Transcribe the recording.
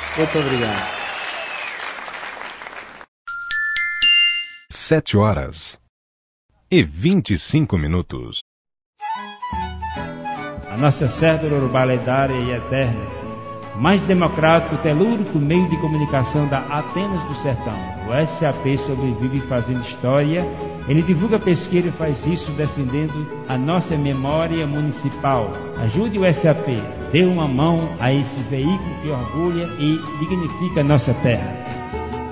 Muito obrigado. 7h25. A nossa cédula urbanedária e eterna, mais democrático e telúrico meio de comunicação da Atenas do Sertão. O SAP sobrevive fazendo história. Ele divulga pesquisa e faz isso defendendo a nossa memória municipal. Ajude o SAP, dê uma mão a esse veículo que orgulha e dignifica a nossa terra.